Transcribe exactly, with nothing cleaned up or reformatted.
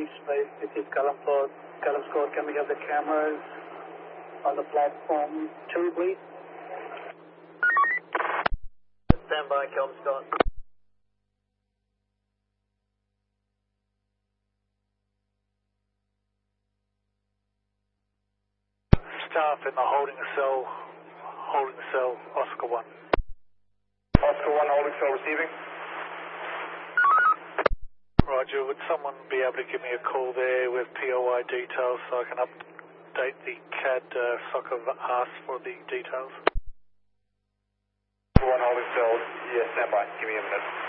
three space, this is Column four. Column score, can we have the cameras on the platform two, please? Stand by, Column Scott. Staff in the holding cell, holding cell, Oscar one. Oscar one, holding cell receiving. Roger, would someone be able to give me a call there with P O I details so I can update the C A D uh, SOC of asked for the details? Oscar one, holding cell, yeah, stand by, give me a minute.